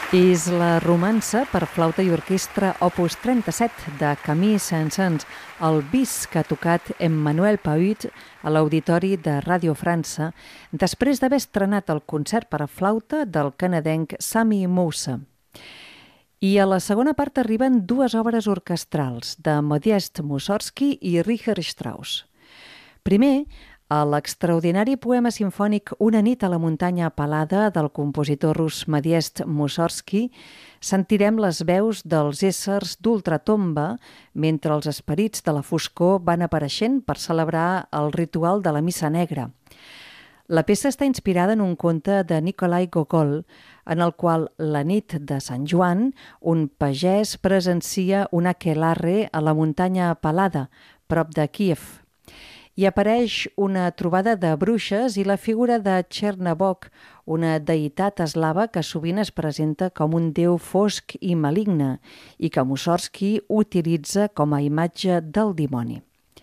És la romança per flauta i orquestra opus 37 de Camille Saint-Saëns, el bis que ha tocat Emmanuel Pahud a l'Auditori de Ràdio França, després d'haver estrenat el concert per a flauta del canadenc Sami Moussa. I a la segona part arriben dues obres orquestrals de Modest Mussorgsky i Richard Strauss. Primer, a l'extraordinari poema simfònic Una nit a la muntanya pelada del compositor rus Modest Mussorgsky sentirem les veus dels éssers d'ultratomba mentre els esperits de la foscor van apareixent per celebrar el ritual de la missa negra. La peça està inspirada en un conte de Nikolai Gogol, en el qual la nit de Sant Joan un pagès presencia un aquelarre a la muntanya pelada, prop de Kíev. Hi apareix una trobada de bruixes i la figura de Chernabog, una deïtat eslava que sovint es presenta com un déu fosc i maligne i que Mussorgsky utilitza com a imatge del dimoni.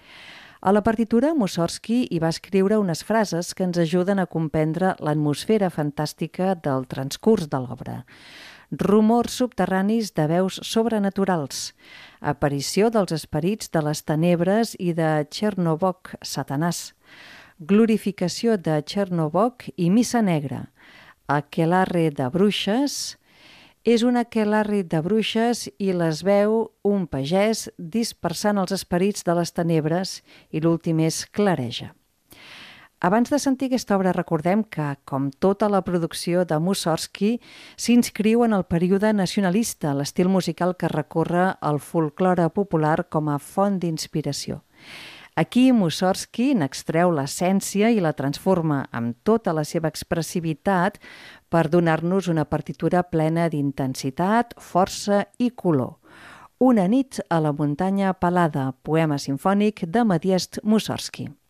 A la partitura, Mussorgsky hi va escriure unes frases que ens ajuden a comprendre l'atmosfera fantàstica del transcurs de l'obra. Rumors subterranis de veus sobrenaturals, aparició dels esperits de les tenebres i de Chernobog, Satanàs, glorificació de Chernobog i missa negra, aquelarre de bruixes. És un aquelarre de bruixes i les veu un pagès dispersant els esperits de les tenebres i l'últim és clareja. Abans de sentir aquesta obra recordem que, com tota la producció de Mussorgsky, s'inscriu en el període nacionalista, l'estil musical que recorre el folklore popular com a font d'inspiració. Aquí Mussorgsky n'extreu l'essència i la transforma amb tota la seva expressivitat per donar-nos una partitura plena d'intensitat, força i color. Una nit a la muntanya pelada, poema simfònic de Modest Mussorgsky.